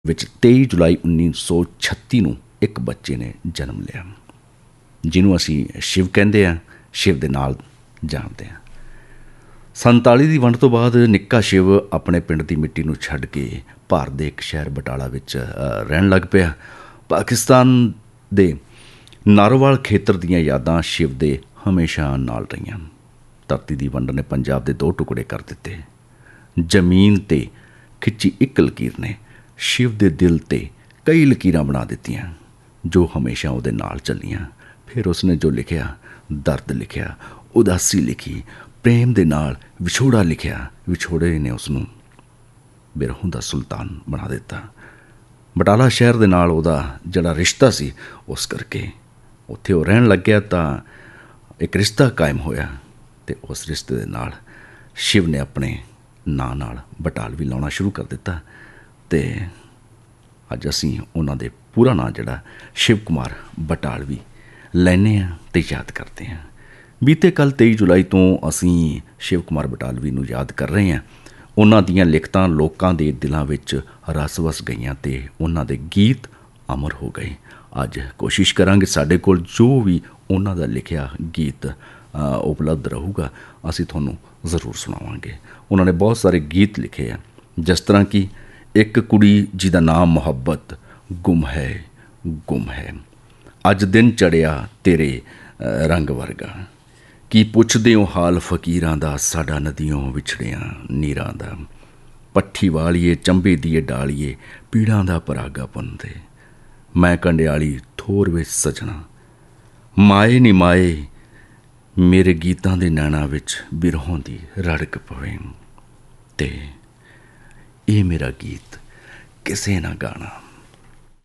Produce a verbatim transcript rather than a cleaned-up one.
ਵਿੱਚ ਤੇਈ ਜੁਲਾਈ ਉੱਨੀ ਸੌ ਛੱਤੀ ਨੂੰ ਇੱਕ ਬੱਚੇ ਨੇ ਜਨਮ ਲਿਆ, ਜਿਹਨੂੰ ਅਸੀਂ ਸ਼ਿਵ ਕਹਿੰਦੇ ਹਾਂ, ਸ਼ਿਵ ਦੇ ਨਾਲ ਜਾਣਦੇ ਹਾਂ। ਸੰਤਾਲੀ ਦੀ ਵੰਡ ਤੋਂ ਬਾਅਦ ਨਿੱਕਾ ਸ਼ਿਵ ਆਪਣੇ ਪਿੰਡ ਦੀ ਮਿੱਟੀ ਨੂੰ ਛੱਡ ਕੇ ਭਾਰਤ ਦੇ ਇੱਕ ਸ਼ਹਿਰ ਬਟਾਲਾ ਵਿੱਚ ਰਹਿਣ ਲੱਗ ਪਿਆ। ਪਾਕਿਸਤਾਨ ਦੇ ਨਾਰੋਵਾਲ ਖੇਤਰ ਦੀਆਂ ਯਾਦਾਂ ਸ਼ਿਵ ਦੇ ਹਮੇਸ਼ਾ ਨਾਲ ਰਹੀਆਂ। ਧਰਤੀ ਦੀ ਵੰਡ ਨੇ ਪੰਜਾਬ ਦੇ ਦੋ ਟੁਕੜੇ ਕਰ ਦਿੱਤੇ। ਜ਼ਮੀਨ 'ਤੇ ਖਿੱਚੀ ਇੱਕ ਲਕੀਰ ਨੇ ਸ਼ਿਵ ਦੇ ਦਿਲ 'ਤੇ ਕਈ ਲਕੀਰਾਂ ਬਣਾ ਦਿੱਤੀਆਂ, ਜੋ ਹਮੇਸ਼ਾ ਉਹਦੇ ਨਾਲ ਚੱਲੀਆਂ। ਫਿਰ ਉਸਨੇ ਜੋ ਲਿਖਿਆ, ਦਰਦ ਲਿਖਿਆ, ਉਦਾਸੀ ਲਿਖੀ, ਪ੍ਰੇਮ ਦੇ ਨਾਲ ਵਿਛੋੜਾ ਲਿਖਿਆ। ਵਿਛੋੜੇ ਨੇ ਉਸਨੂੰ ਬਿਰਹੋਂ ਦਾ ਸੁਲਤਾਨ ਬਣਾ ਦਿੱਤਾ। ਬਟਾਲਾ ਸ਼ਹਿਰ ਦੇ ਨਾਲ ਉਹਦਾ ਜਿਹੜਾ ਰਿਸ਼ਤਾ ਸੀ, ਉਸ ਕਰਕੇ ਉੱਥੇ ਉਹ ਰਹਿਣ ਲੱਗਿਆ ਤਾਂ ਇੱਕ ਰਿਸ਼ਤਾ ਕਾਇਮ ਹੋਇਆ, ਅਤੇ ਉਸ ਰਿਸ਼ਤੇ ਦੇ ਨਾਲ ਸ਼ਿਵ ਨੇ ਆਪਣੇ ਨਾਂ ਨਾਲ ਬਟਾਲਵੀ ਲਾਉਣਾ ਸ਼ੁਰੂ ਕਰ ਦਿੱਤਾ। ਅਤੇ ਅੱਜ ਅਸੀਂ ਉਹਨਾਂ ਦੇ ਪੂਰਾ ਨਾਂ ਜਿਹੜਾ ਸ਼ਿਵ ਕੁਮਾਰ ਬਟਾਲਵੀ ਲੈਂਦੇ ਹਾਂ ਅਤੇ ਯਾਦ ਕਰਦੇ ਹਾਂ। ਬੀਤੇ ਕੱਲ੍ਹ ਤੇਈ ਜੁਲਾਈ ਤੋਂ ਅਸੀਂ ਸ਼ਿਵ ਕੁਮਾਰ ਬਟਾਲਵੀ ਨੂੰ ਯਾਦ ਕਰ ਰਹੇ ਹਾਂ। ਉਹਨਾਂ ਦੀਆਂ ਲਿਖਤਾਂ ਲੋਕਾਂ ਦੇ ਦਿਲਾਂ ਵਿੱਚ ਰਸ ਵਸ ਗਈਆਂ ਅਤੇ ਉਹਨਾਂ ਦੇ ਗੀਤ ਅਮਰ ਹੋ ਗਏ। ਅੱਜ ਕੋਸ਼ਿਸ਼ ਕਰਾਂਗੇ ਸਾਡੇ ਕੋਲ ਜੋ ਵੀ ਉਹਨਾਂ ਦਾ ਲਿਖਿਆ ਗੀਤ ਉਪਲਬਧ ਰਹੂਗਾ, ਅਸੀਂ ਤੁਹਾਨੂੰ ਜ਼ਰੂਰ ਸੁਣਾਵਾਂਗੇ। ਉਹਨਾਂ ਨੇ ਬਹੁਤ ਸਾਰੇ ਗੀਤ ਲਿਖੇ ਆ, ਜਿਸ ਤਰ੍ਹਾਂ ਕਿ ਇੱਕ ਕੁੜੀ ਜਿਹਦਾ ਨਾਮ ਮੁਹੱਬਤ, ਗੁੰਮ ਹੈ ਗੁੰਮ ਹੈ, ਅੱਜ ਦਿਨ ਚੜ੍ਹਿਆ ਤੇਰੇ ਰੰਗ ਵਰਗਾ, ਕੀ ਪੁੱਛਦੇ ਹੋ ਹਾਲ ਫਕੀਰਾਂ ਦਾ, ਸਾਡਾ ਨਦੀਆਂ ਵਿਛੜਿਆਂ ਨੀਰਾਂ ਦਾ, ਪੱਠੀ ਵਾਲੀਏ ਚੰਬੇ ਦੀਏ ਡਾਲੀਏ, ਪੀੜਾਂ ਦਾ ਪਰਾਗਾ ਪੁੰਦੇ, ਮੈਂ ਕੰਡਿਆਲੀ ਥੋਰ ਵਿੱਚ ਸਜਣਾ, ਮਾਏ ਨੀ ਮਾਏ ਮੇਰੇ ਗੀਤਾਂ ਦੇ ਨੈਣਾਂ ਵਿੱਚ ਬਿਰਹੋਂ ਦੀ ਰੜਕ ਪਵੇ, ਅਤੇ ਇਹ ਮੇਰਾ ਗੀਤ ਕਿਸੇ ਨਾ ਗਾਣਾ।